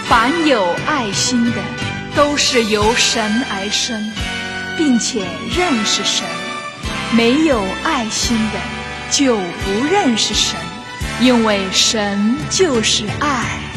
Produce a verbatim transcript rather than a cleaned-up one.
凡有爱心的，都是由神而生，并且认识神；没有爱心的，就不认识神，因为神就是爱。